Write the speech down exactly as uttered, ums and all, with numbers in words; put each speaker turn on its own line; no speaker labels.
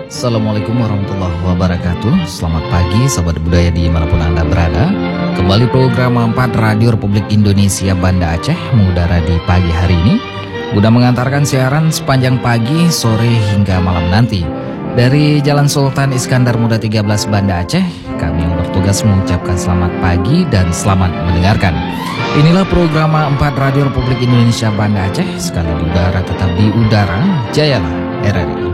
Assalamualaikum warahmatullahi wabarakatuh. Selamat pagi sahabat budaya dimanapun Anda berada. Kembali program empat Radio Republik Indonesia Banda Aceh mengudara di pagi hari ini. Udah mengantarkan siaran sepanjang pagi, sore hingga malam nanti. Dari Jalan Sultan Iskandar Muda tiga belas Banda Aceh, kami yang bertugas mengucapkan selamat pagi dan selamat mendengarkan. Inilah program empat Radio Republik Indonesia Banda Aceh, sekali di udara tetap di udara, jayalah R R I.